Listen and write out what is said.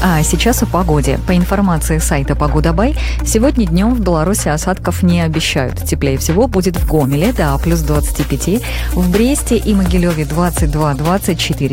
А сейчас о погоде. По информации сайта «Погода.бай», сегодня днем в Беларуси осадков не обещают. Теплее всего будет в Гомеле до плюс 25, в Бресте и Могилеве 22-24